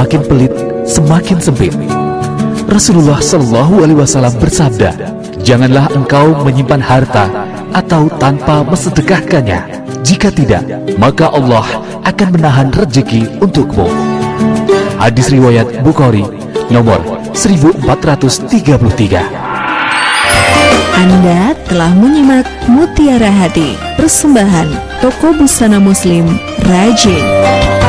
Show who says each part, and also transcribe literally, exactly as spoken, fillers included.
Speaker 1: semakin pelit, semakin sempit. Rasulullah Shallallahu Alaihi Wasallam bersabda, janganlah engkau menyimpan harta atau tanpa mensedekahkannya. Jika tidak, maka Allah akan menahan rezeki untukmu. Hadis riwayat Bukhari nomor seribu empat ratus tiga puluh tiga.
Speaker 2: Anda telah menyimak Mutiara Hati, persembahan Toko Busana Muslim Rajin.